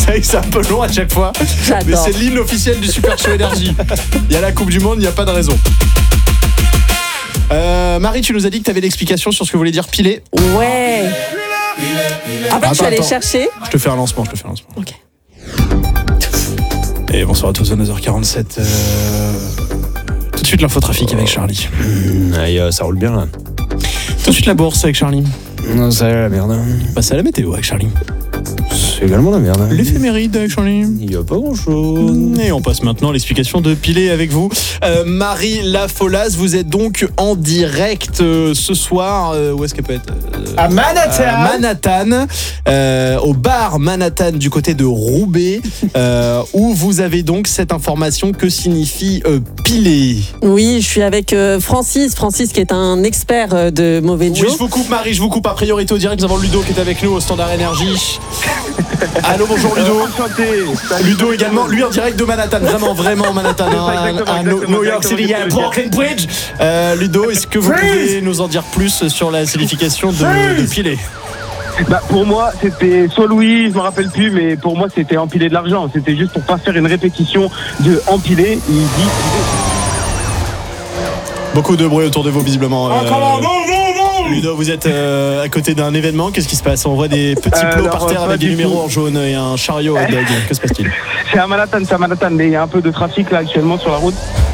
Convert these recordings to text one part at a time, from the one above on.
vrai que c'est un peu long à chaque fois. J'adore. Mais c'est l'hymne officiel du Super Show Énergie. Il y a la Coupe du Monde, il n'y a pas de raison. Marie, tu nous as dit que tu avais l'explication sur ce que voulait dire piler. Ouais. En fait, je suis allée chercher. Je te fais un lancement. Ok. Et bonsoir à tous, à 9h47. Tout de suite l'infotrafic avec Charlie. Ça roule bien là. Tout de suite la bourse avec Charlie. Non, c'est la merde. Passer à la météo avec Charlie. C'est également la merde. L'éphéméride avec Charlie. Il n'y a pas grand chose. Et on passe maintenant à l'explication de piler avec vous. Marie Lafolasse, vous êtes donc en direct ce soir. Où est-ce qu'elle peut être À Manhattan. À Manhattan, au bar Manhattan du côté de Roubaix, où vous avez donc cette information. Que signifie piler? Oui, je suis avec Francis qui est un expert de mauvais Oui, Joe. je vous coupe Marie, je vous coupe. A priorité au direct, nous avons Ludo qui est avec nous au Standard Énergie. Allô, bonjour Ludo. Ludo également, lui en direct de Manhattan, vraiment Manhattan, à New York City, à Brooklyn Bridge. Ludo, est-ce que vous pouvez nous en dire plus sur la signification de piler? Bah, pour moi, c'était soit Louis, je me rappelle plus, mais pour moi, c'était empiler de l'argent. C'était juste pour pas faire une répétition de empiler. Il dit. Beaucoup de bruit autour de vous, visiblement. Ludo, vous êtes à côté d'un événement. Qu'est-ce qui se passe? On voit des petits plots par terre avec des numéros en jaune et un chariot à dog. Que se passe-t-il? C'est à Manhattan, mais il y a un peu de trafic là actuellement sur la route.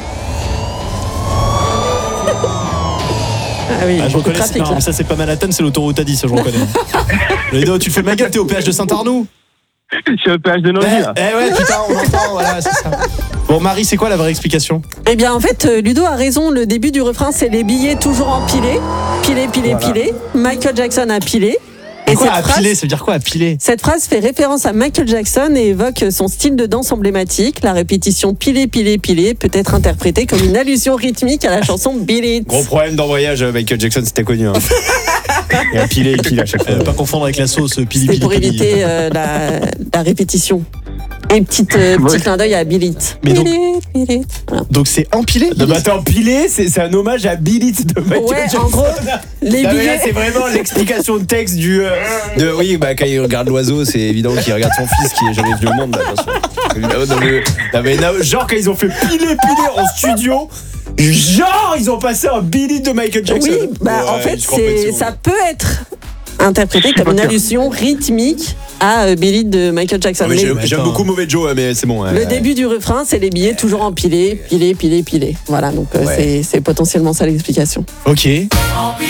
Ah oui, Je beaucoup de reconnais, trafic, non, là. mais ça c'est pas Manhattan, c'est l'autoroute A10, je reconnais. Ludo, tu fais ma gueule, t'es au péage de Saint-Arnoux. Je suis au péage de Nancy là. Ouais, putain, on entend, voilà, c'est ça. Bon, Marie, c'est quoi la vraie explication? Eh bien, en fait, Ludo a raison. Le début du refrain, c'est les billets toujours empilés. Pilés. Michael Jackson a pilé. Et Quoi, cette à piler, ça veut dire quoi, à piler? Cette phrase fait référence à Michael Jackson et évoque son style de danse emblématique. La répétition piler peut être interprétée comme une allusion rythmique à la chanson Beat It. Gros problème dans Voyage, Michael Jackson, c'était connu. Et à piler, il pile à chaque fois. Pas confondre avec la sauce pili. C'est pour éviter la répétition. Et petit clin d'œil à Beat It. Mais donc- Beat It. Voilà. Donc c'est empilé? Non, mais attends, piler, c'est un hommage à Beat It de Michael Ouais, Jackson. en gros, les Non, mais là, billets. c'est vraiment l'explication de texte oui, bah, quand il regarde l'oiseau, c'est évident qu'il regarde son fils qui est jamais venu au monde, là, bien sûr. Genre, quand ils ont fait piler en studio, genre, ils ont passé un Beat It de Michael Jackson. Oui, bah en Ouais, fait, je crois pas une seconde. ça peut être interprété comme une allusion rythmique à Beat It de Michael Jackson. Ah, mais Mais j'aime beaucoup Mauvais Joe, mais c'est bon. le début du refrain, c'est les billets toujours empilés, pilés. Voilà, donc Ouais. c'est potentiellement ça l'explication. Ok.